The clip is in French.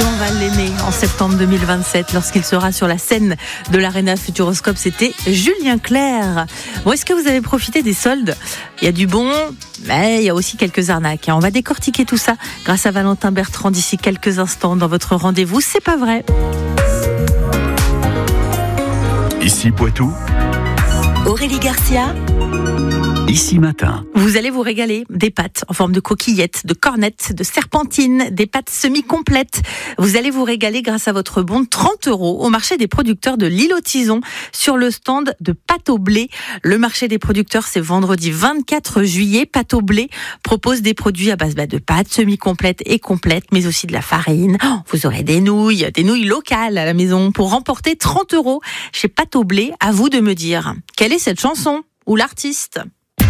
on va l'aimer en septembre 2027 lorsqu'il sera sur la scène de l'Arena Futuroscope. C'était Julien Clerc. Bon, est-ce que vous avez profité des soldes ? Il y a du bon, mais il y a aussi quelques arnaques. On va décortiquer tout ça grâce à Valentin Bertrand d'ici quelques instants dans votre rendez-vous. C'est pas vrai. Ici Poitou, Aurélie Garcia. Ici Matin. Vous allez vous régaler des pâtes en forme de coquillettes, de cornettes, de serpentines, des pâtes semi-complètes. Vous allez vous régaler grâce à votre bon de 30 € au marché des producteurs de l'île aux Tisons sur le stand de pâte au blé. Le marché des producteurs, c'est vendredi 24 juillet. Pâte au blé propose des produits à base de pâtes semi-complètes et complètes, mais aussi de la farine. Vous aurez des nouilles locales à la maison pour remporter 30 € chez Pâte au blé. À vous de me dire, quelle est cette chanson ou l'artiste ?